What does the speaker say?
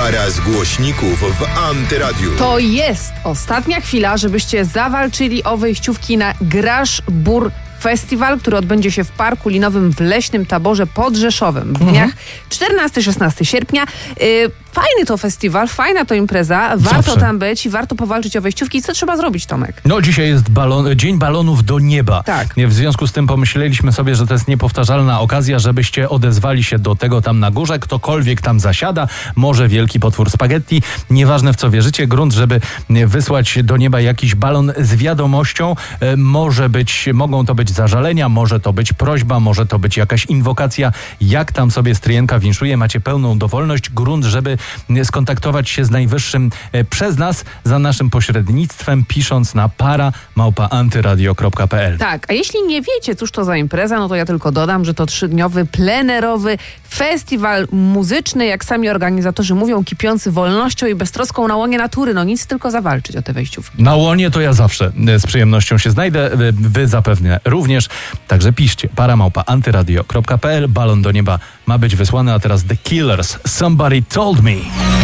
Para z głośników w Antyradiu. To jest ostatnia chwila, żebyście zawalczyli o wejściówki na Grasz Bór Festiwal, który odbędzie się w Parku Linowym w Leśnym Taborze pod Rzeszowem w dniach 14-16 sierpnia. Fajny to festiwal, fajna to impreza, warto tam być i warto powalczyć o wejściówki. Co trzeba zrobić, Tomek? No dzisiaj jest Dzień Balonów do Nieba. Tak. W związku z tym pomyśleliśmy sobie, że to jest niepowtarzalna okazja, żebyście odezwali się do tego tam na górze. Ktokolwiek tam zasiada, może wielki potwór spaghetti, nieważne w co wierzycie, grunt, żeby wysłać do nieba jakiś balon z wiadomością. Mogą to być zażalenia, może to być prośba, może to być jakaś inwokacja. Jak tam sobie stryjenka winszuje, macie pełną dowolność. Grunt, żeby skontaktować się z Najwyższym przez nas, za naszym pośrednictwem, pisząc na para@antyradio.pl. Tak, a jeśli nie wiecie, cóż to za impreza, no to ja tylko dodam, że to 3-dniowy, plenerowy festiwal muzyczny, jak sami organizatorzy mówią, kipiący wolnością i beztroską na łonie natury. No nic, tylko zawalczyć o te wejściówki. Na łonie to ja zawsze z przyjemnością się znajdę, wy zapewne również. Także piszcie para@antyradio.pl. Balon do nieba ma być wysłany, a teraz The Killers, Somebody Told Me.